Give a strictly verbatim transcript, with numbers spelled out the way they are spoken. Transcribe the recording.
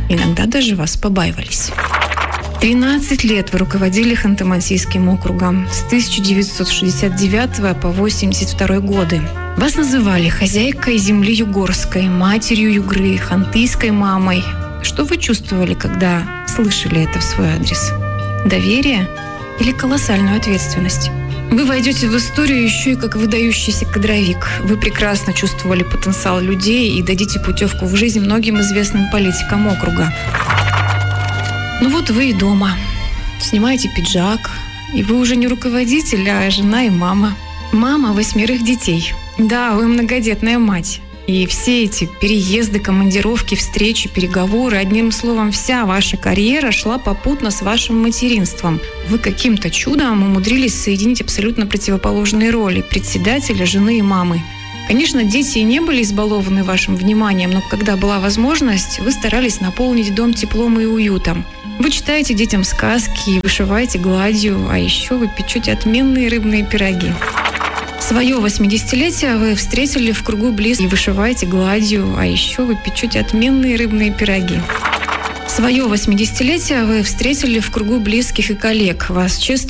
Иногда даже вас побаивались. тринадцать лет вы руководили Ханты-Мансийским округом с тысяча девятьсот шестьдесят девятого по восемьдесят второй годы. Вас называли хозяйкой земли югорской, матерью Югры, хантыйской мамой. Что вы чувствовали, когда слышали это в свой адрес? Доверие или колоссальную ответственность? Вы войдете в историю еще и как выдающийся кадровик. Вы прекрасно чувствовали потенциал людей и дадите путевку в жизнь многим известным политикам округа. Ну вот вы и дома. Снимаете пиджак, и вы уже не руководитель, а жена и мама. Мама восьмерых детей. Да, вы многодетная мать. И все эти переезды, командировки, встречи, переговоры, одним словом, вся ваша карьера шла попутно с вашим материнством. Вы каким-то чудом умудрились соединить абсолютно противоположные роли председателя, жены и мамы. Конечно, дети и не были избалованы вашим вниманием, но когда была возможность, вы старались наполнить дом теплом и уютом. Вы читаете детям сказки, вышиваете гладью, а еще вы печете отменные рыбные пироги. Свое восьмидесятилетие вы встретили в кругу близких и вышиваете гладью, а еще вы печете отменные рыбные пироги. Свое восьмидесятилетие вы встретили в кругу близких и коллег. Вас чествовали